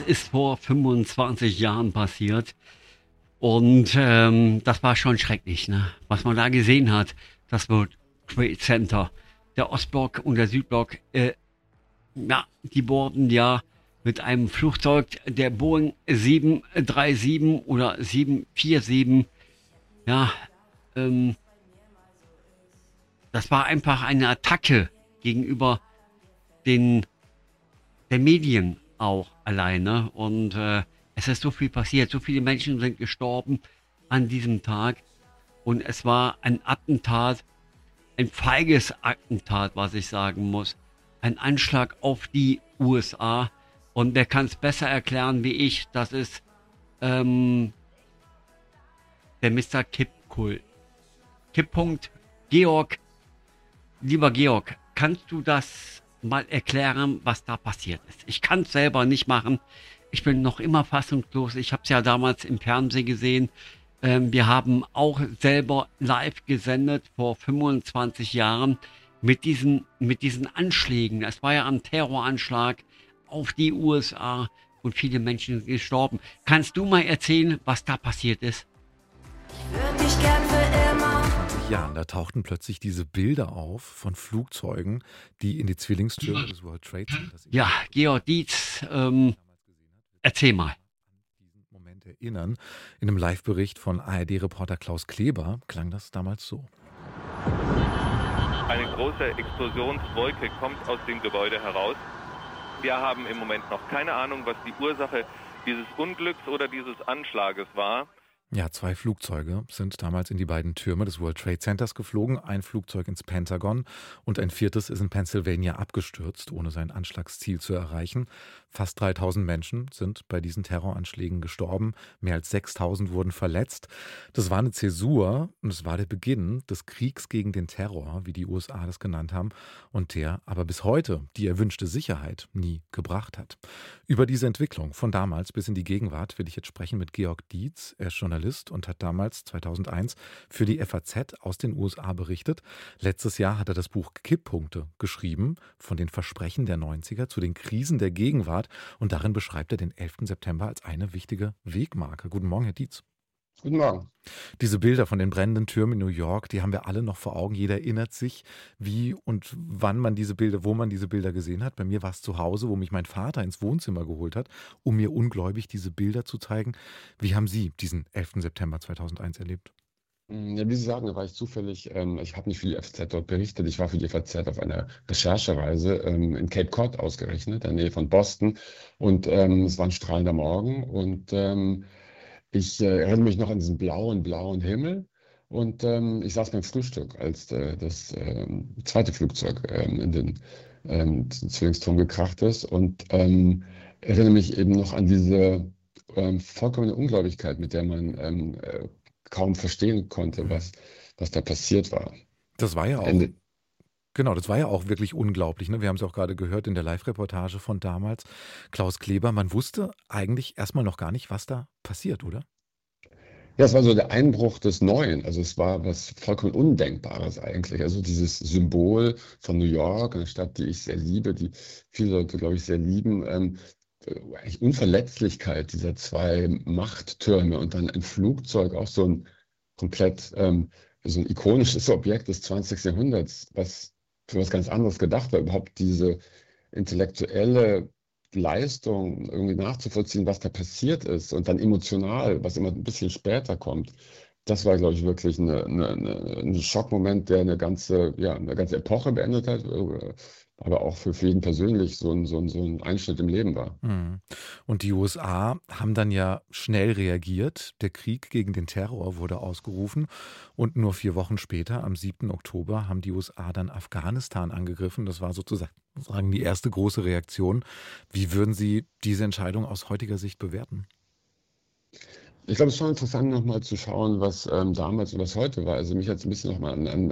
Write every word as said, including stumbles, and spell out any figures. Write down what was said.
ist vor fünfundzwanzig Jahren passiert. Und ähm, das war schon schrecklich, ne? Was man da gesehen hat, das World Trade Center, der Ostblock und der Südblock, äh, ja, die wurden ja mit einem Flugzeug der Boeing sieben drei sieben oder sieben vier sieben, ja, ähm, das war einfach eine Attacke gegenüber den, den Medien auch alleine. Und äh, es ist so viel passiert, so viele Menschen sind gestorben an diesem Tag. Und es war ein Attentat, ein feiges Attentat, was ich sagen muss. Ein Anschlag auf die U S A. Und wer kann es besser erklären wie ich? Das ist ähm, der Mister Kippkult. Kipppunkt Georg. Lieber Georg, kannst du das mal erklären, was da passiert ist? Ich kann es selber nicht machen. Ich bin noch immer fassungslos. Ich habe es ja damals im Fernsehen gesehen. Ähm, wir haben auch selber live gesendet vor fünfundzwanzig Jahren mit diesen, mit diesen Anschlägen. Es war ja ein Terroranschlag auf die U S A und viele Menschen sind gestorben. Kannst du mal erzählen, was da passiert ist? Würde mich gern für immer. zwanzig Jahren, da tauchten plötzlich diese Bilder auf von Flugzeugen, die in die Zwillingstürme des World Trade Centers Ja, Georg Dietz, ähm, erzähl mal. diesen Moment erinnern. In einem Live-Bericht von A R D-Reporter Klaus Kleber klang das damals so. Eine große Explosionswolke kommt aus dem Gebäude heraus. Wir haben im Moment noch keine Ahnung, was die Ursache dieses Unglücks oder dieses Anschlages war. Ja, zwei Flugzeuge sind damals in die beiden Türme des World Trade Centers geflogen. Ein Flugzeug ins Pentagon und ein viertes ist in Pennsylvania abgestürzt, ohne sein Anschlagsziel zu erreichen. Fast dreitausend Menschen sind bei diesen Terroranschlägen gestorben. Mehr als sechstausend wurden verletzt. Das war eine Zäsur und es war der Beginn des Kriegs gegen den Terror, wie die U S A das genannt haben, und der aber bis heute die erwünschte Sicherheit nie gebracht hat. Über diese Entwicklung von damals bis in die Gegenwart will ich jetzt sprechen mit Georg Dietz. Er ist Journalist und hat damals zweitausendeins für die F A Z aus den U S A berichtet. Letztes Jahr hat er das Buch Kipppunkte geschrieben, von den Versprechen der neunziger zu den Krisen der Gegenwart. Und darin beschreibt er den elften September als eine wichtige Wegmarke. Guten Morgen, Herr Dietz. Guten Morgen. Diese Bilder von den brennenden Türmen in New York, die haben wir alle noch vor Augen. Jeder erinnert sich, wie und wann man diese Bilder, wo man diese Bilder gesehen hat. Bei mir war es zu Hause, wo mich mein Vater ins Wohnzimmer geholt hat, um mir ungläubig diese Bilder zu zeigen. Wie haben Sie diesen elften September zweitausendeins erlebt? Ja, wie Sie sagen, da war ich zufällig, ähm, ich habe nicht für die F A Z dort berichtet, ich war für die F A Z auf einer Recherchereise ähm, in Cape Cod ausgerechnet, in der Nähe von Boston. Und ähm, es war ein strahlender Morgen und ähm, ich äh, erinnere mich noch an diesen blauen, blauen Himmel. Und ähm, ich saß beim Frühstück, als äh, das ähm, zweite Flugzeug ähm, in den ähm, Zwillingsturm gekracht ist und ähm, erinnere mich eben noch an diese ähm, vollkommene Ungläubigkeit, mit der man ähm, äh, kaum verstehen konnte, was, was da passiert war. Das war ja auch, Ende, genau, das war ja auch wirklich unglaublich. Ne? Wir haben es auch gerade gehört in der Live-Reportage von damals. Klaus Kleber, man wusste eigentlich erstmal noch gar nicht, was da passiert, oder? ja, es war so der Einbruch des Neuen. Also es war was vollkommen Undenkbares eigentlich. Also dieses Symbol von New York, eine Stadt, die ich sehr liebe, die viele Leute, glaube ich, sehr lieben, ähm, eigentlich Unverletzlichkeit dieser zwei Machttürme und dann ein Flugzeug, auch so ein komplett ähm, so ein ikonisches Objekt des zwanzigsten Jahrhunderts, was für was ganz anderes gedacht war, überhaupt diese intellektuelle Leistung irgendwie nachzuvollziehen, was da passiert ist und dann emotional, was immer ein bisschen später kommt. Das war, glaube ich, wirklich eine, eine, eine, ein Schockmoment, der eine ganze, ja, eine ganze Epoche beendet hat, äh, aber auch für, für jeden persönlich so ein, so ein, so ein Einschnitt im Leben war. Mhm. Und die U S A haben dann ja schnell reagiert. Der Krieg gegen den Terror wurde ausgerufen. Und nur vier Wochen später, am siebten Oktober, haben die U S A dann Afghanistan angegriffen. Das war sozusagen die erste große Reaktion. Wie würden Sie diese Entscheidung aus heutiger Sicht bewerten? Ich glaube, es ist schon interessant, nochmal zu schauen, was ähm, damals und was heute war. Also mich hat es ein bisschen nochmal an, an